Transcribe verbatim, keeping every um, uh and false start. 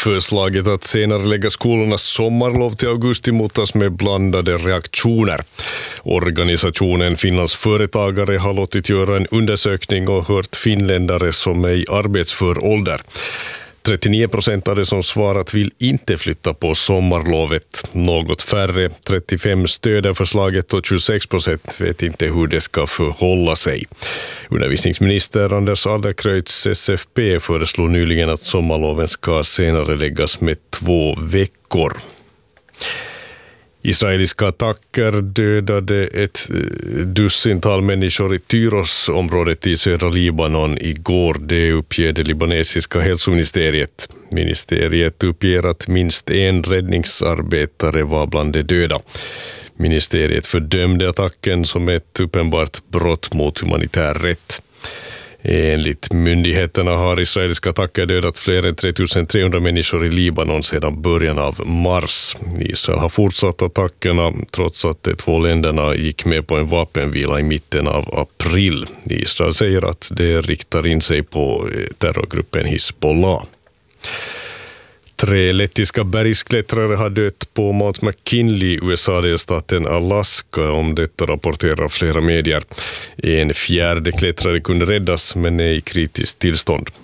Förslaget att senare lägga skolornas sommarlov till augusti mottas med blandade reaktioner. Organisationen Finlands företagare har låtit göra en undersökning och hört finländare som är i arbetsför ålder. trettionio procent av de som svarat vill inte flytta på sommarlovet. Något färre, trettiofem, stöder förslaget och tjugosex procent vet inte hur det ska förhålla sig. Undervisningsminister Anders Adlercreutz S F P föreslog nyligen att sommarloven ska senare läggas med två veckor. Israeliska attacker dödade ett dussintal människor i Tyros-området i södra Libanon igår. Det uppger det libanesiska hälsoministeriet. Ministeriet uppger att minst en räddningsarbetare var bland de döda. Ministeriet fördömde attacken som ett uppenbart brott mot humanitär rätt. Enligt myndigheterna har israeliska attacker dödat fler än tre tusen trehundra människor i Libanon sedan början av mars. Israel har fortsatt attackerna trots att de två länderna gick med på en vapenvila i mitten av april. Israel säger att det riktar in sig på terrorgruppen Hizbollah. Tre lettiska bergsklättrare har dött på Mount McKinley i U S A-delstaten Alaska, om detta rapporterar flera medier. En fjärde klättrare kunde räddas men är i kritiskt tillstånd.